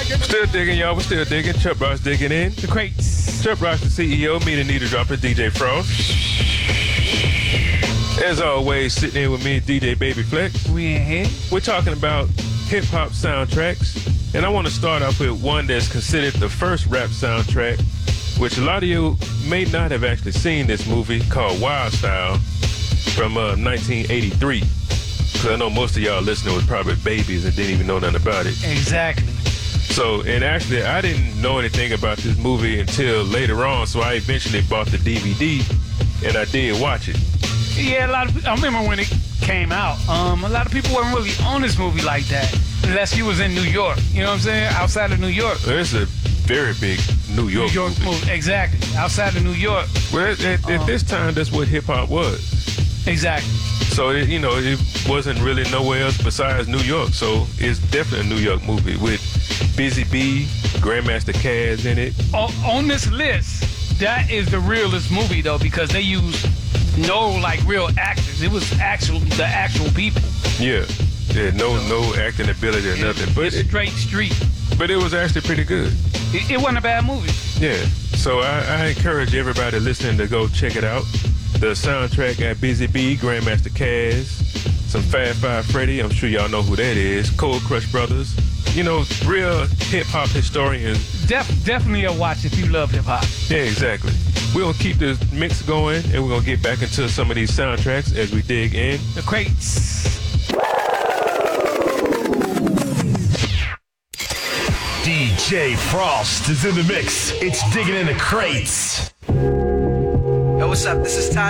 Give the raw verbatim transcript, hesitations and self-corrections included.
Still digging, y'all. We're still digging. Chuck Ross digging in. The crates. Chuck Ross, the C E O. Me, the Needle Dropper, D J Frost. As always, sitting in with me, D J Baby Flex. We in here. We're talking about hip-hop soundtracks. And I want to start off with one that's considered the first rap soundtrack, which a lot of you may not have actually seen this movie, called Wild Style, from uh, nineteen eighty-three. Because I know most of y'all listening was probably babies and didn't even know nothing about it. Exactly. So, and actually, I didn't know anything about this movie until later on, so I eventually bought the D V D, and I did watch it. Yeah, a lot of I remember when it came out. Um, a lot of people weren't really on this movie like that, unless you was in New York. You know what I'm saying? Outside of New York. It's a very big New York, New York movie. movie. Exactly. Outside of New York. Well, at, at, at Um, this time, that's what hip-hop was. Exactly. So, it, you know, it wasn't really nowhere else besides New York. So it's definitely a New York movie with Busy Bee, Grandmaster Caz in it. On, on this list, that is the realest movie, though, because they used no, like, real actors. It was actual, the actual people. Yeah. Yeah, no no acting ability or nothing. But It's it, straight street. but it was actually pretty good. It, it wasn't a bad movie. Yeah. So I, I encourage everybody listening to go check it out. The soundtrack got Busy Bee, Grandmaster Caz, some Fab Five Freddy. I'm sure y'all know who that is. Cold Crush Brothers. You know, real hip-hop historians. Def, definitely a watch if you love hip-hop. Yeah, exactly. We're going to keep this mix going, and we're going to get back into some of these soundtracks as we dig in. The crates. D J Frost is in the mix. It's digging in the crates. Yo, what's up? This is Ty